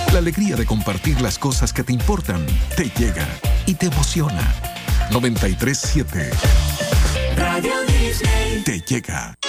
La alegría de compartir las cosas que te importan te llega y te emociona. 93.7 Radio Disney te llega.